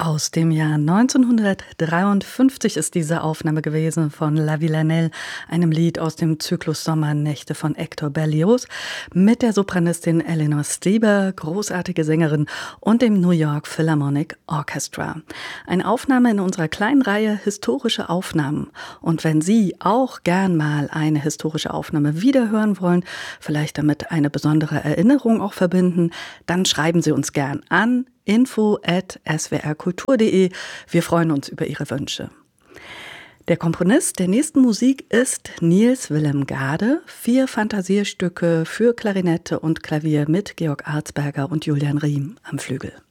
Aus dem Jahr 1953 ist diese Aufnahme gewesen von La Villanelle, einem Lied aus dem Zyklus Sommernächte von Hector Berlioz, mit der Sopranistin Eleanor Stieber, großartige Sängerin, und dem New York Philharmonic Orchestra. Eine Aufnahme in unserer kleinen Reihe Historische Aufnahmen. Und wenn Sie auch gern mal eine historische Aufnahme wiederhören wollen, vielleicht damit eine besondere Erinnerung auch verbinden, dann schreiben Sie uns gern an info@swrkultur.de. Wir freuen uns über Ihre Wünsche. Der Komponist der nächsten Musik ist Niels Willem Gade. 4 Fantasierstücke für Klarinette und Klavier mit Georg Arzberger und Julian Riem am Flügel.